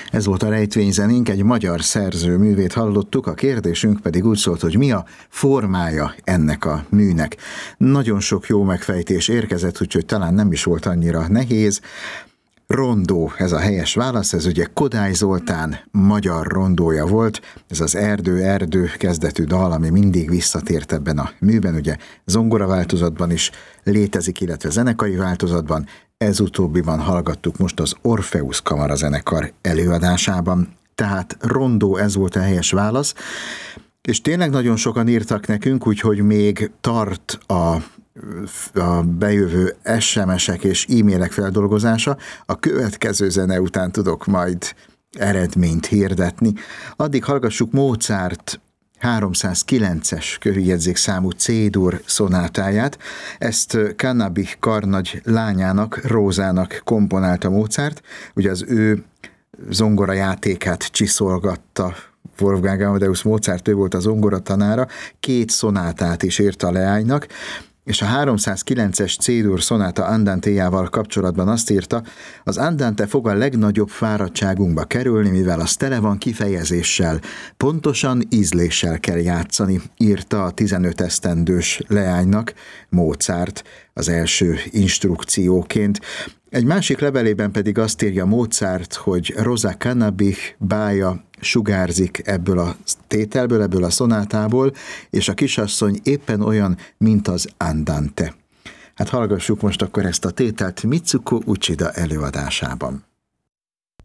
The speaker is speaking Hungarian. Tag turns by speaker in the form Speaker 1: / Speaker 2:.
Speaker 1: Ez volt a rejtvényzenénk, egy magyar szerző művét hallottuk, a kérdésünk pedig úgy szólt, hogy mi a formája ennek a műnek. Nagyon sok jó megfejtés érkezett, úgyhogy talán nem is volt annyira nehéz. Rondó, ez a helyes válasz, ez ugye Kodály Zoltán magyar rondója volt, ez az erdő kezdetű dal, ami mindig visszatért ebben a műben, ugye zongora változatban is létezik, illetve zenekari változatban, ez utóbbiban hallgattuk most az Orpheus Kamarazenekar előadásában, tehát rondó, ez volt a helyes válasz, és tényleg nagyon sokan írtak nekünk, úgyhogy még tart a bejövő SMS-ek és e-mailek feldolgozása. A következő zene után tudok majd eredményt hirdetni. Addig hallgassuk Mozart 309-es körüljegyzékszámú C-dur szonátáját. Ezt Cannabich karnagy lányának, Rózának komponálta Mozart. Ugye az ő zongorajátékát csiszolgatta Wolfgang Amadeus Mozart, ő volt a zongoratanára, 2 szonátát is írt a leánynak, és a 309-es C-dur szonáta Andantéjával kapcsolatban azt írta, az Andante fog a legnagyobb fáradtságunkba kerülni, mivel az tele van kifejezéssel, pontosan ízléssel kell játszani, írta a 15 esztendős leánynak Mozart az első instrukcióként. Egy másik levelében pedig azt írja Mozart, hogy Rosa Cannabich bája sugárzik ebből a tételből, ebből a szonátából, és a kisasszony éppen olyan, mint az Andante. Hát hallgassuk most akkor ezt a tételt Mitsuko Uchida előadásában.